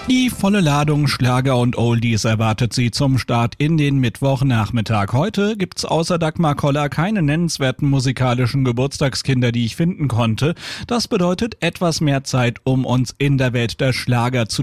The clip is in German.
Die volle Ladung Schlager und Oldies erwartet Sie zum Start in den Mittwochnachmittag. Heute gibt's außer Dagmar Koller keine nennenswerten musikalischen Geburtstagskinder, die ich finden konnte. Das bedeutet etwas mehr Zeit, um uns in der Welt der Schlager zu